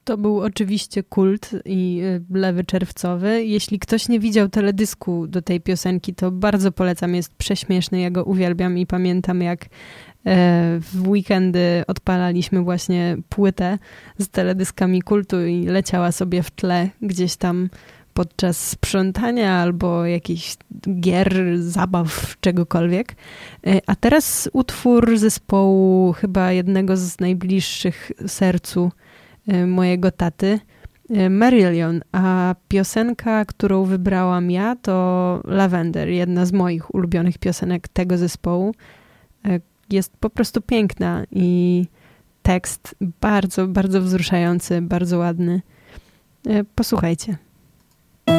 To był oczywiście kult i Lewy Czerwcowy. Jeśli ktoś nie widział teledysku do tej piosenki, to bardzo polecam. Jest prześmieszny, ja go uwielbiam i pamiętam, jak w weekendy odpalaliśmy właśnie płytę z teledyskami kultu i leciała sobie w tle gdzieś tam podczas sprzątania albo jakichś gier, zabaw, czegokolwiek. A teraz utwór zespołu chyba jednego z najbliższych sercu mojego taty, Marillion, a piosenka, którą wybrałam ja, to Lavender, jedna z moich ulubionych piosenek tego zespołu. Jest po prostu piękna i tekst bardzo, bardzo wzruszający, bardzo ładny. Posłuchajcie.